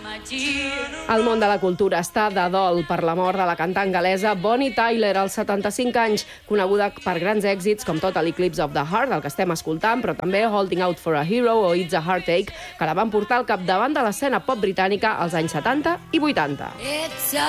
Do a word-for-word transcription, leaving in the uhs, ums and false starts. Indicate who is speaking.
Speaker 1: El món de la cultura està de dol per la mort de la cantant galesa Bonnie Tyler, als setanta-cinc anys, coneguda per grans èxits com Total Eclipse of the Heart, el que estem escoltant, però també Holding Out for a Hero o It's a Heartache, que la van portar al capdavant de l'escena pop britànica als anys setanta i vuitanta.